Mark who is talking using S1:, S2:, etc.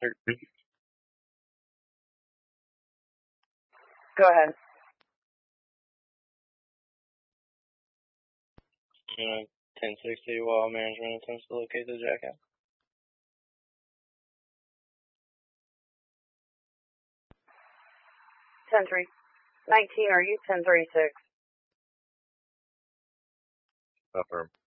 S1: Go ahead.
S2: 1060 while management attempts to locate the jackass.
S1: 10-3. 19, are you 1036?
S3: Affirm.